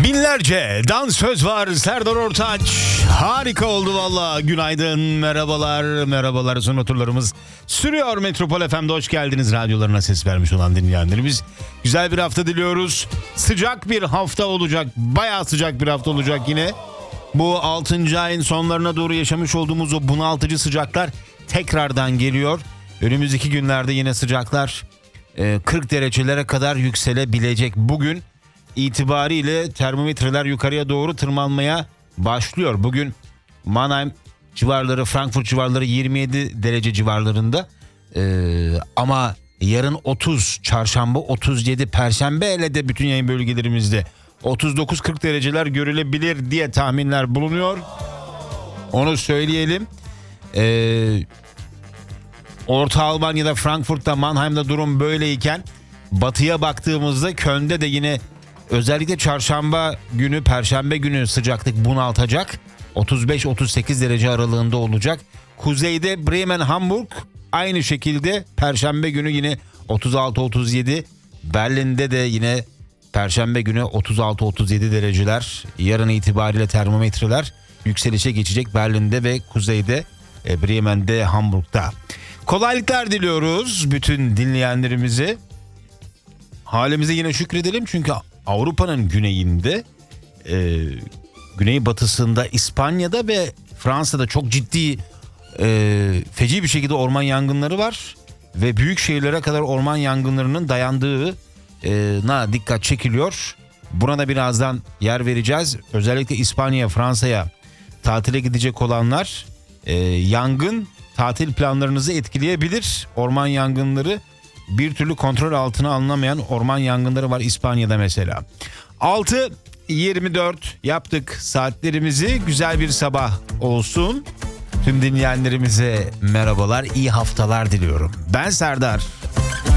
Binlerce dansöz var Serdar Ortaç. Harika oldu valla. Günaydın, merhabalar. Son turlarımız sürüyor. Metropol FM'de hoş geldiniz. Radyolarına ses vermiş olan dinleyenlerimiz. Güzel bir hafta diliyoruz. Sıcak bir hafta olacak. Bayağı sıcak bir hafta olacak yine. Bu 6. ayın sonlarına doğru yaşamış olduğumuz o bunaltıcı sıcaklar tekrardan geliyor. Önümüzdeki günlerde yine sıcaklar 40 derecelere kadar yükselebilecek. Bugün itibariyle termometreler yukarıya doğru tırmanmaya başlıyor. Bugün Mannheim civarları, Frankfurt civarları 27 derece civarlarında. Ama yarın 30, çarşamba 37, perşembe hele de bütün yayın bölgelerimizde 39-40 dereceler görülebilir diye tahminler bulunuyor. Onu söyleyelim. Orta Almanya'da, Frankfurt'ta, Mannheim'da durum böyleyken batıya baktığımızda Köln'de de yine özellikle çarşamba günü, perşembe günü sıcaklık bunaltacak. 35-38 derece aralığında olacak. Kuzeyde Bremen, Hamburg aynı şekilde perşembe günü yine 36-37. Berlin'de de yine perşembe günü 36-37 dereceler. Yarın itibariyle termometreler yükselişe geçecek Berlin'de ve kuzeyde, Bremen'de, Hamburg'da. Kolaylıklar diliyoruz bütün dinleyenlerimize. Halimize yine şükredelim çünkü Avrupa'nın güneyinde, güneybatısında, İspanya'da ve Fransa'da çok ciddi, feci bir şekilde orman yangınları var. Ve büyük şehirlere kadar orman yangınlarının dayandığına dikkat çekiliyor. Buna da birazdan yer vereceğiz. Özellikle İspanya, Fransa'ya tatile gidecek olanlar, yangın tatil planlarınızı etkileyebilir. Orman yangınları, bir türlü kontrol altına alınamayan orman yangınları var İspanya'da mesela. 6:24 yaptık saatlerimizi. Güzel bir sabah olsun. Tüm dinleyenlerimize merhabalar, iyi haftalar diliyorum. Ben Serdar.